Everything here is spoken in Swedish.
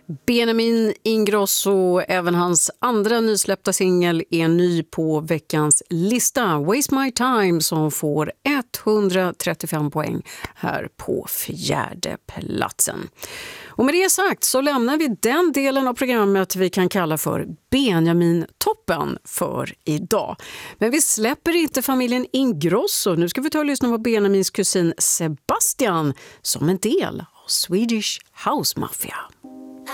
Benjamin Ingrosso, även hans andra nysläppta singel är ny på veckans lista. Waste My Time, som får 135 poäng här på 4:e platsen. Och med det sagt så lämnar vi den delen av programmet vi kan kalla för Benjamin-toppen för idag. Men vi släpper inte familjen Ingrosso. Nu ska vi ta och lyssna på Benjamins kusin Sebastian som en del av Swedish House Mafia.